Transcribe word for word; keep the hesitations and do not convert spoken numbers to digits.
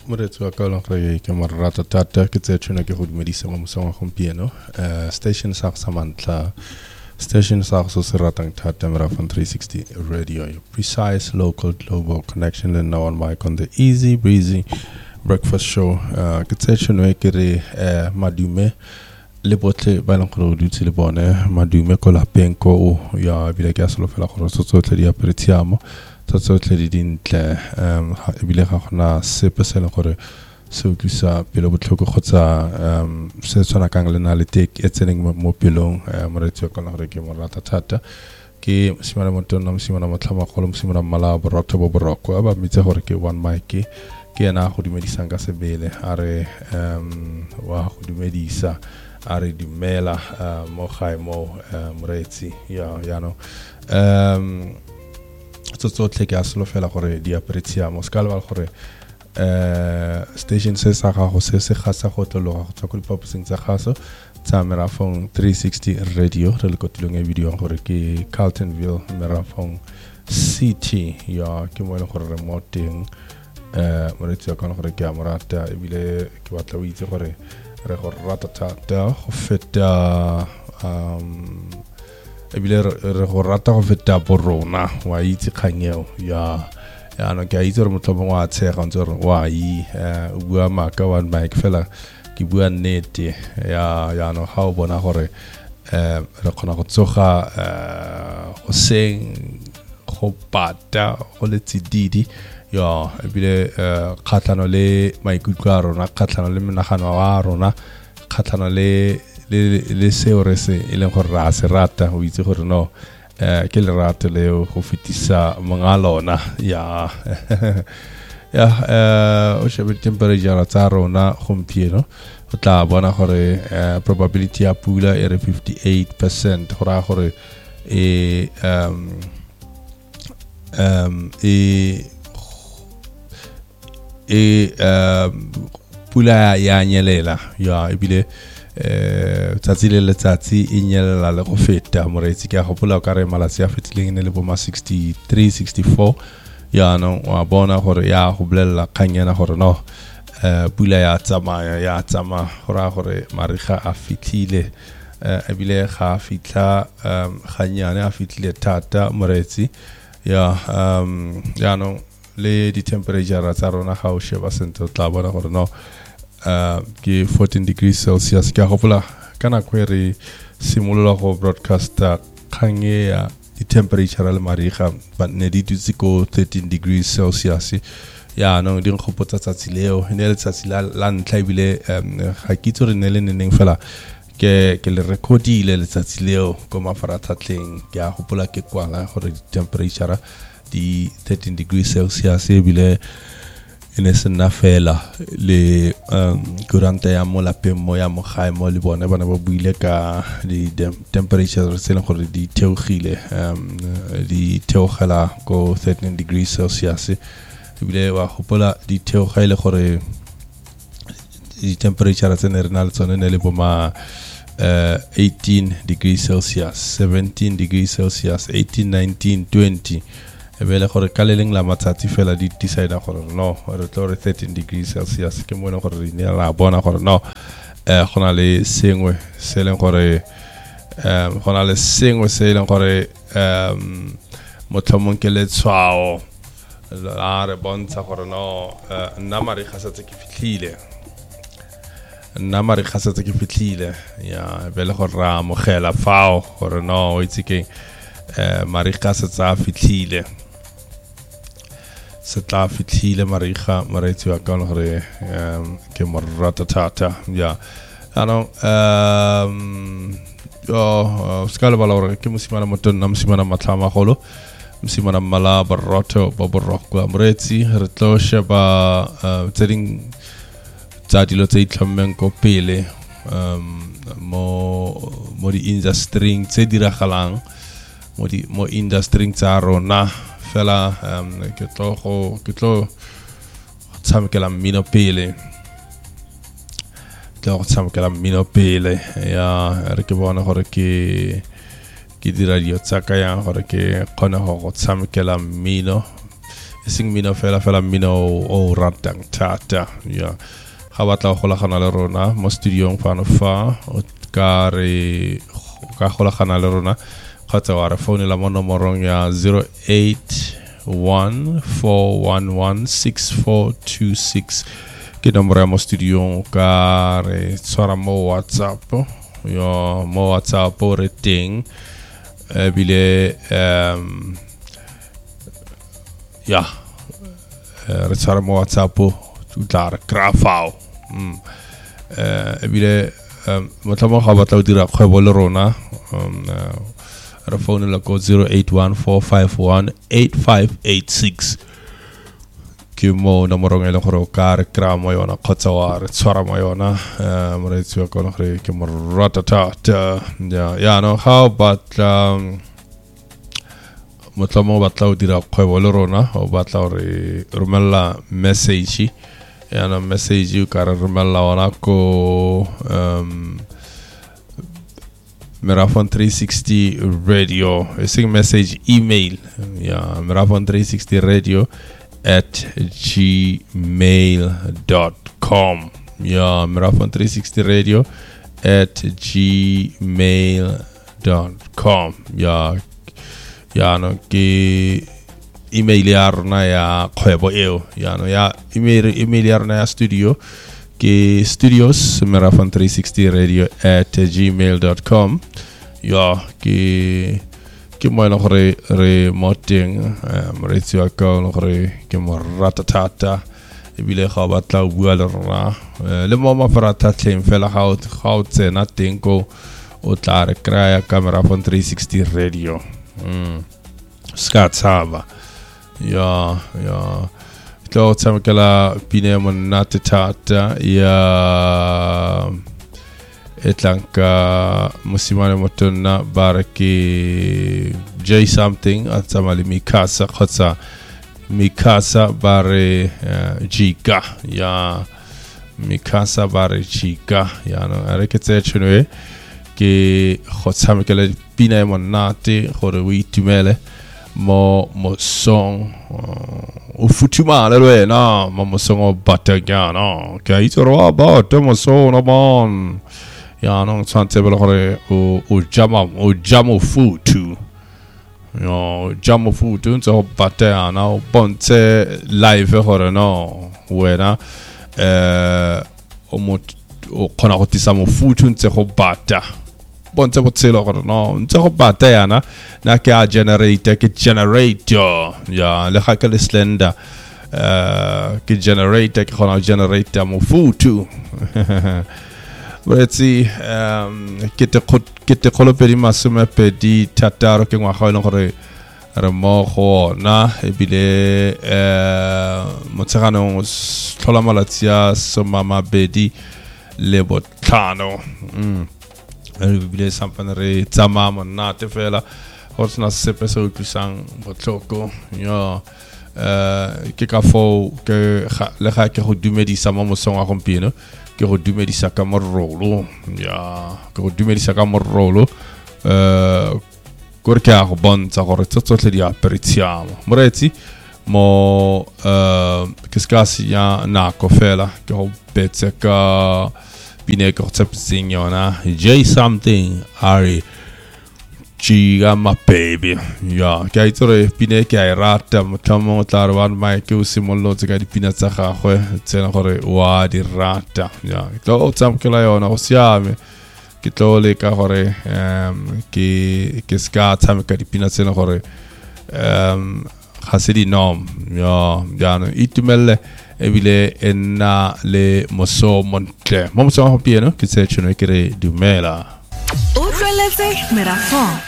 moretso wa ka lo re ke mo rata tata ke tse tshwana ke go dumedisa mo mosong wa gompieno eh station sa sa mantla station sa go se ratang tata mera from three sixty radio, your precise local global connection, and now on mic on the easy breezy breakfast show uh ke tse tshwana ke re eh madume le botle ba leng go dutse le bone madume ko la penko ya bile ke asolo fela go tsotle di aperitiamo tsotle di dintle um bile ga gona sepe se le gore se utlwisa pelo botlhoko gotsa um se tsona kang le na le tek e tseneng mo pelong mo re tshoko la gore ke mo rata thata ke simana mo tona mo simana mo tlhama go le mo simana mala borotho bo boroko ba mitse gore ke one mic ke ena go dumedisa ka sebele are um wa go dumedisa are dumela mo gae mo moretsi ya ya no um tsotle ke asolo fela gore di aperitiamo skala ba gore eh station se sa ga go se se ga sa go tlologa go tswa go dipapusing tsa gaso tsa Merafong three sixty radio re le kotlong e video gore ke Carltonville Merafong City ya ke mo le gore re mo teng eh mo re tsaka gore ke amorata e bile ke batla o itse gore re go rata thata go feta um e bile re go rata go feta borona wa itse khanyeo ya ya no ke itse re motho wa tshega ntse re wa i o bua maka wa mic fela ke bua nnete ya ya no ha o bona gore eh re khona go tsoga eh go seng go pata go le tsididi ya e bile khatlano le maikutlo a rona khatlano le menagano wa rona khatlano le le le seo re se e leng gore ra se rata o itse gore no eh ke le rata le go fitisa mangalona ya ya eh o shebe temperature tsa rona gompieno o tla bona gore probability ya pula e re fifty-eight percent gora gore e um um e e pula ya nyelela ya ebile eh tsatsi le letsatsi e nyelela le go feta moretsi ke a gopola ka re malatsi a fetileng ne le bo ma sixty-three sixty-four ya no wa bona gore ya go bolella kanyana gore no eh pula ya tsamaya ya tsama gora gore mariga a fitlhile e bile ga fitla ganyane a fitlhile thata moretsi ya um ya no le di temperature tsa rona ga o sheba sento tla bona gore no uh ke fourteen degrees Celsius ke gopola kana kwere simolola go broadcast khange ya di temperature le mariga ba ne di dutse ko thirteen degrees Celsius ya no di ngopotsa tsatsi leo ne le tsatsi la la ntla bile ga kitso re ne le neng fela ke ke le recordile le tsatsi leo ko mafaratlhatlheng ke a gopola ke kwala gore di temperature di thirteen degrees Celsius e bile ene sena fela le um kuranta ya mo lapeng mo ya mo gae mo le bone bana ba buile ka di temperatures tse le gore di theogile um di theogela go thirteen degrees Celsius e bile wa gopola di theogile gore di temperature tse ne re na le tsone ne le bo ma uh eighteen degrees Celsius, seventeen degrees Celsius, eighteen, nineteen, twenty. Ebele gore ka le leng la matsatsi fela di decide gore no re tlo re thirteen degrees Celsius ke mo ne gore re ne la bona gore no eh gona le sengwe se leng gore eh gona le sengwe se leng gore um motlhomong ke le tshwao la re bontsha gore no nna mari ga sa tse ke fitlhile nna mari ga sa tse ke fitlhile ya bele gore ra mogela fao gore no o itse ke eh mari ga sa tsa fitlhile se tla fitlhile mariga moretsi wa ka gore um ke mo rata thata ya ano um yo skala bala gore ke mosimana motona mosimana matlama golo mosimana mala barotho ba boroko moretsi re tlo sheba tseding tsa dilo tse itlhommeng ko pele um mo mo di industry tse diragalang mo di mo industry tsa rona fela um ke tlo go ke tlo tsamekela mmino pele ke go tsamekela mmino pele ya re ke bona gore ke ke dira dio tsaka ya gore ke kgone go tsamekela mmino sing mino fela fela mino o ratang tata ya ga batla go golagana le rona mo studio fano fa o ka re ka golagana le rona kgotsa wa re phone la mo nomorong ya zero eight one four one one six four two six ke nomoro ya mo studio ka re tswara mo WhatsApp yo mo WhatsApp re teng e bile um ja re tswara mo WhatsApp tu tla re grafao mm e bile mo tla mo ga batla o dira kgwebo le rona um re phone la ko zero eight one four five one eight five eight six ke mo nomoro ngela gore o ka re kra mo yona khotsa wa re tswara mo yona mo re tswa ko re ke mo ratata ya ya no how but um mo tla mo batla o dira kgwebo le rona o batla o re romella message ya no message o ka re romella ona ko um Merafon three sixty radio a sing message email yeah Merafon three sixty radio at gmail dot com yeah Merafon three sixty radio at gmail dot com yeah yeah no ke email ya rona ya kgwebo eo ya no ya email email ya rona ya studio ke studios Merafon three sixty radio at gmail dot com ya ke ke mo no re re moting re tswa ka no re ke mo ratatata e bile ga batla o bua le rona le mo mafarata tleng fela ga o ga o tsena teng ko o tla re kra ya Merafon three sixty radio mm ska tsaba ya ya tlo tsamkela pine monate tata ya etlanka musimane motona baraki j something atsamali mikasa khotsa mikasa bare jika ya mikasa bare jika ya no areketse chunwe ke khotsamkela pine monate gore o itumele mo mo song o futuma le wena mo mo song o batagana ke itoro ba to mo so no bon ya no tsantse bele gore o o jama o jamo futu yo jamo futu ntse o batana o bonte live gore no wena eh o mo o khona go tisa mo futu ntse go bata bonse botselo gore no ntse go bata yana na ke a generate ke generator ya le ga ke le slender uh ke generator ke gona generator mo futu bretsi um ke te ke te kholo pedi masume pedi tataro ke ngwa ga ile gore re mo go na e bile eh motsegano tlhola malatsia so mama bedi le botlano mm e bile sampane re tsama monate fela go tsena sepe se o tlisang botloko yo eh ke ka fo ke le ga ke go dumedisa mo mosong wa gompieno ke go dumedisa ka morolo ya ke go dumedisa ka morolo eh gore ke a go bontsha gore tsotsotle di aperitiamo moretsi mo eh ke ska sia nako fela ke go betse ka pine ko tsepsing yona j something ari chiga ma baby ya ke itore pine ke ai rata motamo tla wan mai ke usimollo tsaka di pina tsa gagwe tsena gore wa di rata ya tlo tsamkela yona o siame ke tlo le ka gore um ke ke ska tsamka di pina tsena gore um ga se di nom ya ya no itumelle ebile enna le moso montle mo moso gompieno ke tse tshone ke re dumela o tleletse Merafon